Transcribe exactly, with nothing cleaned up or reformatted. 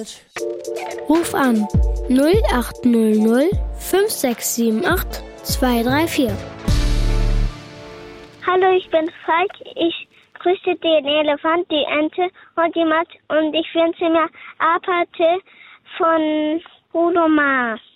falsch. Ruf an null acht null null fünf sechs sieben acht zwei drei vier. Hallo, ich bin Falk. Ich grüße den Elefant, die Ente und die Matt und ich wünsche mir Apate von Bruno Mars.